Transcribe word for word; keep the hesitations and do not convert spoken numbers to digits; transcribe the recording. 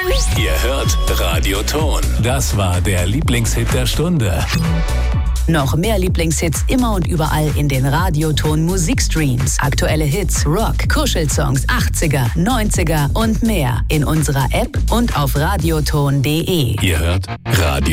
Ihr hört Radioton. Das war der Lieblingshit der Stunde. Noch mehr Lieblingshits immer und überall in den Radioton Musikstreams. Aktuelle Hits, Rock, Kuschelsongs, achtziger, neunziger und mehr in unserer App und auf radioton punkt de. Ihr hört Radio